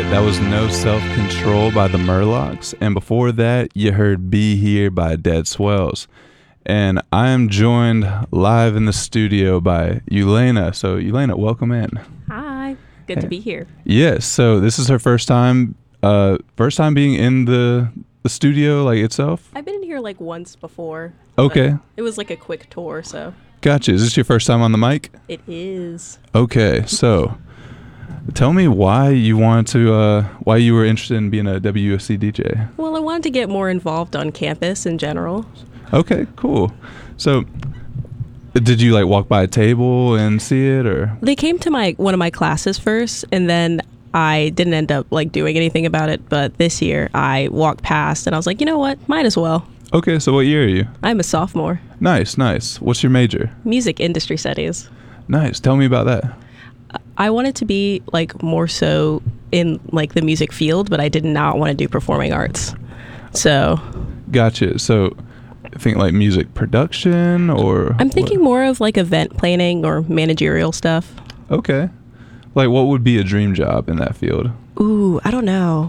That was No Self-Control by the Murlocs. And before that, you heard Be Here by Dead Swells. And I am joined live in the studio by Yelena. So, Yelena, welcome in. Hi. Good to be here. Yes. So, this is her first time being in the studio, like, itself? I've been in here like once before. Okay. It was like a quick tour, so. Gotcha. Is this your first time on the mic? It is. Okay. So, tell me why you wanted to, why you were interested in being a WUSC DJ. Well, I wanted to get more involved on campus in general. Okay, cool. So, did you like walk by a table and see it, or? They came to one of my classes first, and then I didn't end up like doing anything about it. But this year, I walked past, and I was like, you know what? Might as well. Okay, so what year are you? I'm a sophomore. Nice, nice. What's your major? Music industry studies. Nice. Tell me about that. I wanted to be like more so in like the music field, but I did not want to do performing arts. So. Gotcha. So, I think like music production, or? I'm thinking more of like event planning or managerial stuff. Okay. Like, what would be a dream job in that field? Ooh, I don't know.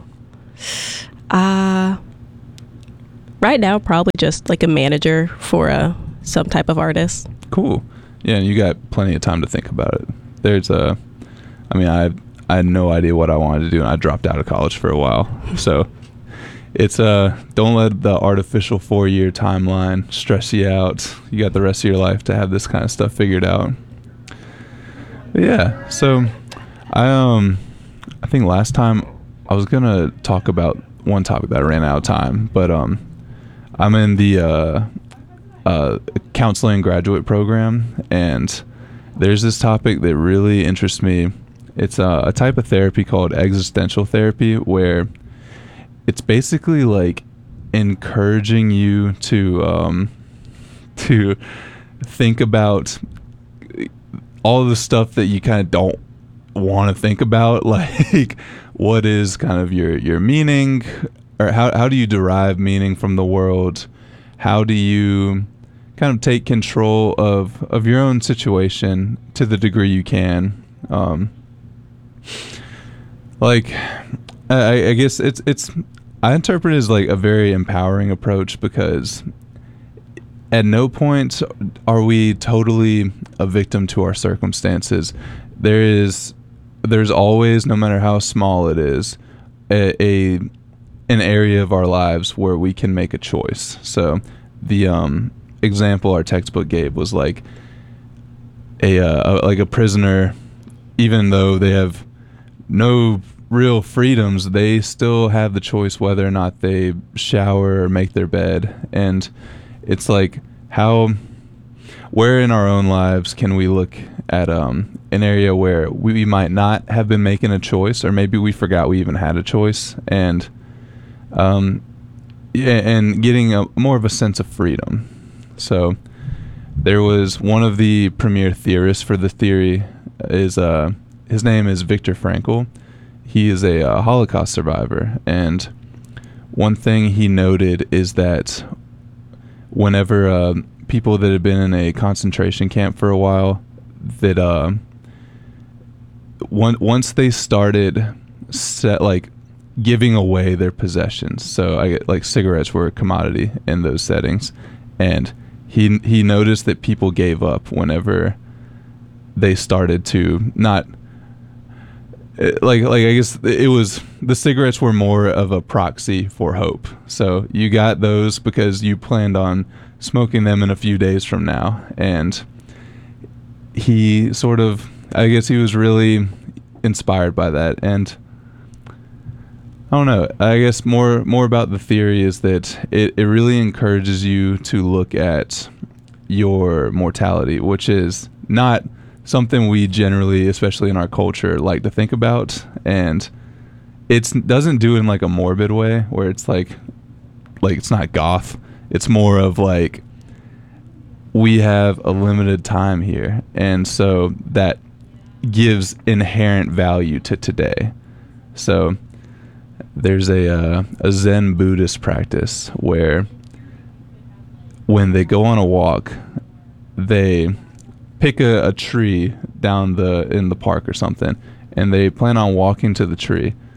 Right now, probably just like a manager for some type of artist. Cool. Yeah, and you got plenty of time to think about it. I had no idea what I wanted to do, and I dropped out of college for a while. So, it's don't let the artificial 4-year timeline stress you out. You got the rest of your life to have this kind of stuff figured out. But yeah, so I think last time I was gonna talk about one topic that I ran out of time, but I'm in the counseling graduate program, and there's this topic that really interests me. It's a type of therapy called existential therapy, where it's basically like encouraging you to think about all the stuff that you kind of don't want to think about, like what is kind of your meaning, or how do you derive meaning from the world? How do you kind of take control of your own situation to the degree you can? I guess it's I interpret it as like a very empowering approach, because at no point are we totally a victim to our circumstances. There's always, no matter how small it is, an area of our lives where we can make a choice. So the example our textbook gave was like a prisoner, even though they have no real freedoms, they still have the choice whether or not they shower or make their bed. And it's like, where in our own lives can we look at an area where we might not have been making a choice, or maybe we forgot we even had a choice, and getting more of a sense of freedom. So there was one of the premier theorists for the theory, his name is Viktor Frankl. He is a Holocaust survivor, and one thing he noted is that whenever people that had been in a concentration camp for a while, that once they started giving away their possessions, so I get like cigarettes were a commodity in those settings, and he noticed that people gave up whenever they started to not. I guess it was, the cigarettes were more of a proxy for hope. So you got those because you planned on smoking them in a few days from now. And he sort of, I guess he was really inspired by that. And I don't know, I guess more about the theory is that it really encourages you to look at your mortality, which is not something we generally, especially in our culture, like to think about. And it doesn't do it in like a morbid way where it's like it's not goth. It's more of like, we have a limited time here, and so that gives inherent value to today. So there's a Zen Buddhist practice where when they go on a walk, they pick a tree down in the park or something, and they plan on walking to the tree,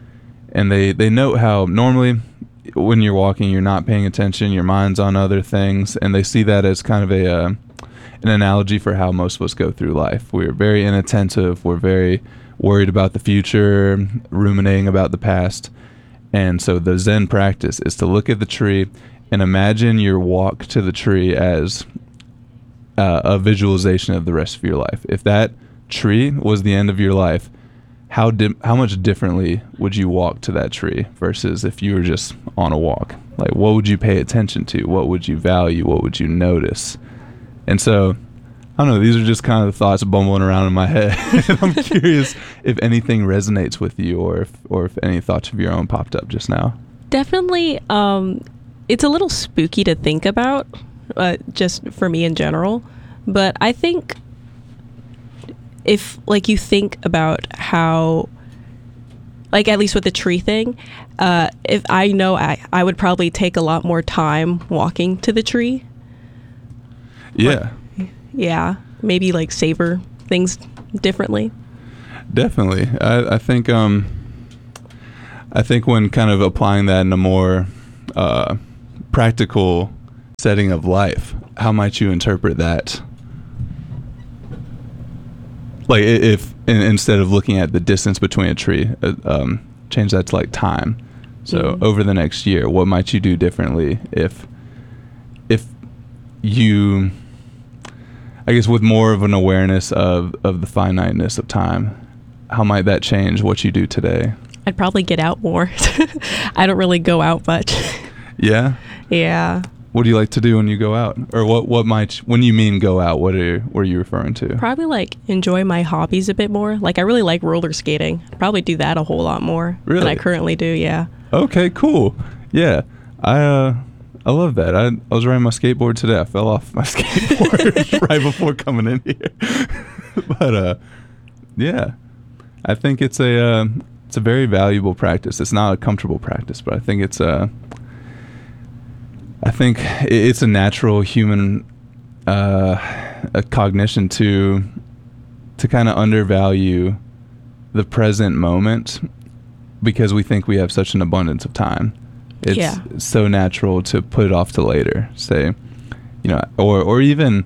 and they note how normally when you're walking, you're not paying attention, your mind's on other things, and they see that as kind of an analogy for how most of us go through life. We're very inattentive, we're very worried about the future, ruminating about the past. And so the Zen practice is to look at the tree and imagine your walk to the tree as a visualization of the rest of your life. If that tree was the end of your life, how much differently would you walk to that tree versus if you were just on a walk? Like, what would you pay attention to? What would you value? What would you notice? And so, I don't know, these are just kind of the thoughts bumbling around in my head. I'm curious if anything resonates with you, or if any thoughts of your own popped up just now. Definitely, it's a little spooky to think about, just for me in general. But I think if, like, you think about how, like, at least with the tree thing, if I know I would probably take a lot more time walking to the tree. Yeah. Yeah, maybe like savor things differently. Definitely. I think when kind of applying that in a more practical setting of life, how might you interpret that? Like, if instead of looking at the distance between a tree, change that to like time. So over the next year, what might you do differently if you, I guess, with more of an awareness of the finiteness of time, how might that change what you do today? I'd probably get out more. I don't really go out much. Yeah? Yeah. What do you like to do when you go out? Or what might, when you mean go out, what are you referring to? Probably like enjoy my hobbies a bit more. Like, I really like roller skating. I'd probably do that a whole lot more than I currently do, yeah. Okay, cool. Yeah. I love that. I was riding my skateboard today. I fell off my skateboard right before coming in here. But yeah, I think it's a very valuable practice. It's not a comfortable practice, but I think it's a natural human a cognition to kind of undervalue the present moment because we think we have such an abundance of time. It's so natural to put it off to later, say, or even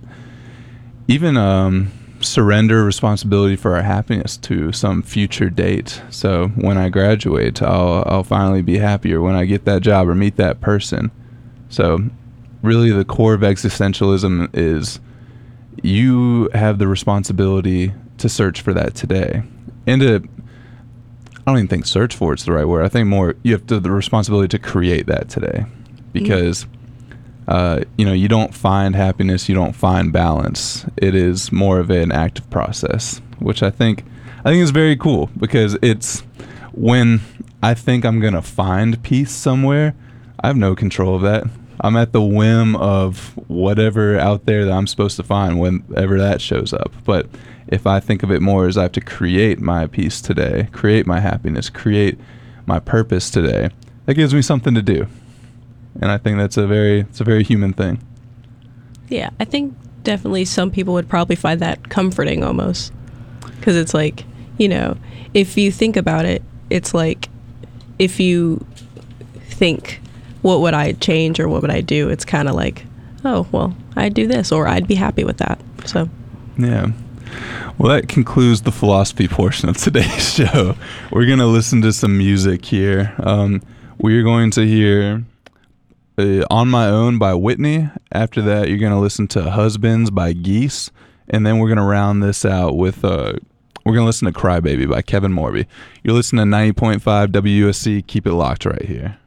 surrender responsibility for our happiness to some future date. So when I graduate, I'll finally be happy, or when I get that job or meet that person. So really the core of existentialism is you have the responsibility to search for that today. And I don't even think search for it's the right word. I think more you have the responsibility to create that today, because you don't find happiness, you don't find balance. It is more of an active process, which I think is very cool, because it's when I think I'm gonna find peace somewhere, I have no control of that. I'm at the whim of whatever out there that I'm supposed to find whenever that shows up. But if I think of it more as I have to create my peace today, create my happiness, create my purpose today, that gives me something to do. And I think it's a very human thing. Yeah, I think definitely some people would probably find that comforting almost. Because it's like, if you think about it, it's like if you think, what would I change or what would I do? It's kind of like, oh, well, I'd do this, or I'd be happy with that. So, yeah. Well, that concludes the philosophy portion of today's show. We're going to listen to some music here. We're going to hear On My Own by Whitney. After that, you're going to listen to Husbands by Geese. And then we're going to round this out with, we're going to listen to Crybaby by Kevin Morby. You're listening to 90.5 WUSC. Keep it locked right here.